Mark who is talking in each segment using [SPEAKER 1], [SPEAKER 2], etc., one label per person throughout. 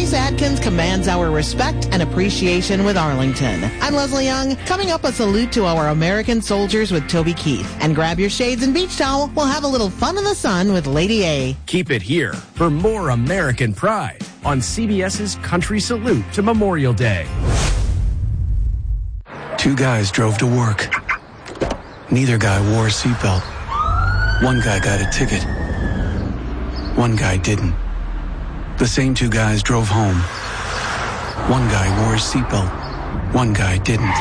[SPEAKER 1] Chris Adkins commands our respect and appreciation with Arlington. I'm Leslie Young. Coming up, a salute to our American soldiers with Toby Keith. And grab your shades and beach towel. We'll have a little fun in the sun with Lady A.
[SPEAKER 2] Keep it here for more American pride on CBS's Country Salute to Memorial Day.
[SPEAKER 3] Two guys drove to work. Neither guy wore a seatbelt. One guy got a ticket. One guy didn't. The same two guys drove home. One guy wore his seatbelt. One guy didn't.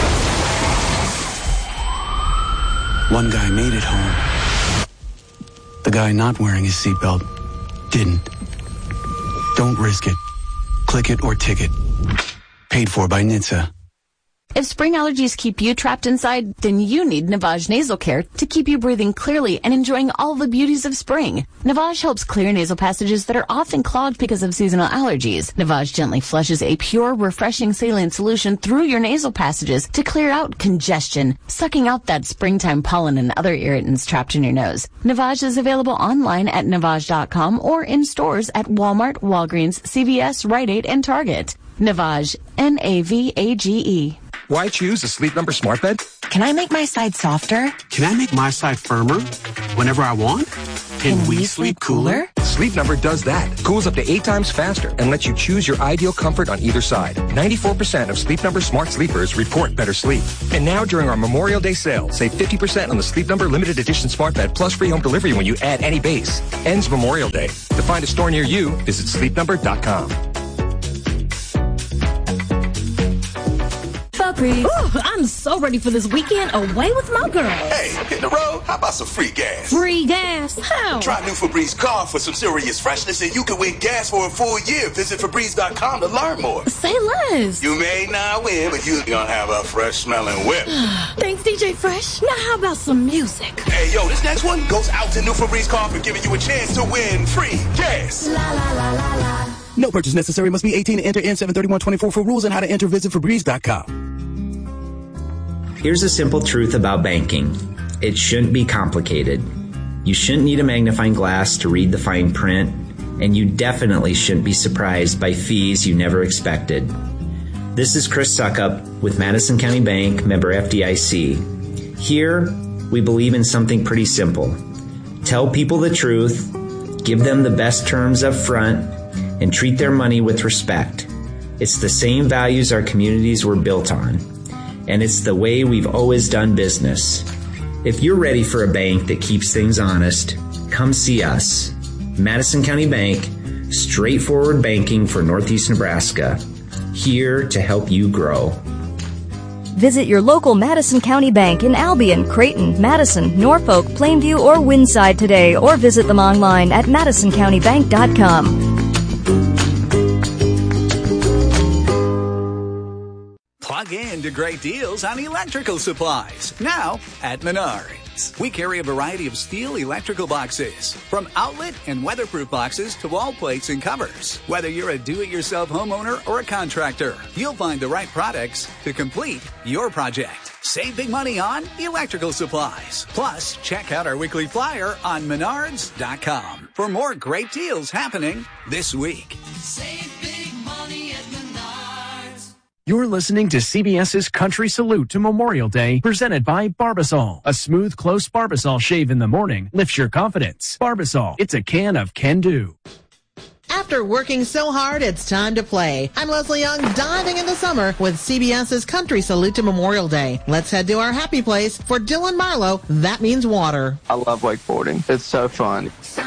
[SPEAKER 3] One guy made it home. The guy not wearing his seatbelt didn't. Don't risk it. Click it or ticket. Paid for by NHTSA.
[SPEAKER 4] If spring allergies keep you trapped inside, then you need Navage Nasal Care to keep you breathing clearly and enjoying all the beauties of spring. Navage helps clear nasal passages that are often clogged because of seasonal allergies. Navage gently flushes a pure, refreshing saline solution through your nasal passages to clear out congestion, sucking out that springtime pollen and other irritants trapped in your nose. Navage is available online at Navage.com or in stores at Walmart, Walgreens, CVS, Rite Aid, and Target. Navage, Navage.
[SPEAKER 5] Why choose a Sleep Number smart bed?
[SPEAKER 6] Can I make my side softer?
[SPEAKER 7] Can I make my side firmer whenever I want? Can we sleep cooler?
[SPEAKER 5] Sleep Number does that. Cools up to 8 times faster and lets you choose your ideal comfort on either side. 94% of Sleep Number smart sleepers report better sleep. And now during our Memorial Day sale, save 50% on the Sleep Number limited edition smart bed plus free home delivery when you add any base. Ends Memorial Day. To find a store near you, visit sleepnumber.com.
[SPEAKER 8] Ooh, I'm so ready for this weekend away with my girls.
[SPEAKER 9] Hey, hit the road? How about some free gas?
[SPEAKER 8] Free gas? How?
[SPEAKER 9] Try new Febreze car for some serious freshness and you can win gas for a full year. Visit Febreze.com to learn more.
[SPEAKER 8] Say less.
[SPEAKER 9] You may not win, but you're gonna have a fresh smelling whip.
[SPEAKER 8] Thanks, DJ Fresh. Now how about some music?
[SPEAKER 9] Hey, yo, this next one goes out to new Febreze car for giving you a chance to win free gas.
[SPEAKER 8] La la la la la.
[SPEAKER 10] No purchase necessary. Must be 18 to enter N73124 for rules and how to enter. Visit Febreze.com.
[SPEAKER 11] Here's a simple truth about banking. It shouldn't be complicated. You shouldn't need a magnifying glass to read the fine print, and you definitely shouldn't be surprised by fees you never expected. This is Chris Suckup with Madison County Bank, member FDIC. Here, we believe in something pretty simple. Tell people the truth, give them the best terms up front, and treat their money with respect. It's the same values our communities were built on. And it's the way we've always done business. If you're ready for a bank that keeps things honest, come see us. Madison County Bank, straightforward banking for Northeast Nebraska. Here to help you grow.
[SPEAKER 12] Visit your local Madison County Bank in Albion, Creighton, Madison, Norfolk, Plainview, or Winside today, or visit them online at MadisonCountyBank.com.
[SPEAKER 13] Plug in to great deals on electrical supplies now at Menards. We carry a variety of steel electrical boxes, from outlet and weatherproof boxes to wall plates and covers. Whether you're a do-it-yourself homeowner or a contractor, you'll find the right products to complete your project. Save big money on electrical supplies. Plus, check out our weekly flyer on Menards.com for more great deals happening this week.
[SPEAKER 14] Save big money at Menards.
[SPEAKER 2] You're listening to CBS's Country Salute to Memorial Day, presented by Barbasol. A smooth, close Barbasol shave in the morning lifts your confidence. Barbasol, it's a can of can-do.
[SPEAKER 1] After working so hard, it's time to play. I'm Leslie Young, diving into summer with CBS's Country Salute to Memorial Day. Let's head to our happy place. For Dylan Marlowe, that means water.
[SPEAKER 15] I love wakeboarding. It's so fun.